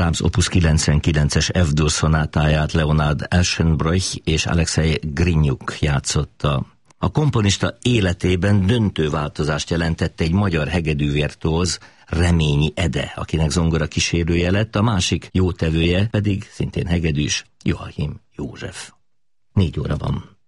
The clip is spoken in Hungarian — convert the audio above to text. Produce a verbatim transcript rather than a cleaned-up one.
Brahms opus kilencvenkilences F-dur szonátáját Leonard Eschenbroich és Alexei Grinyuk játszotta. A komponista életében döntő változást jelentett egy magyar hegedűvirtuóz, Reményi Ede, akinek zongora kísérője lett, a másik jótevője pedig szintén hegedűs, Joachim József. Négy óra van.